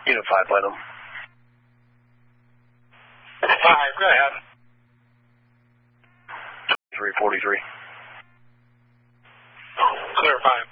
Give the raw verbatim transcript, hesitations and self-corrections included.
Unit five, Blenheim. Five, go ahead. three forty-three. Clear five.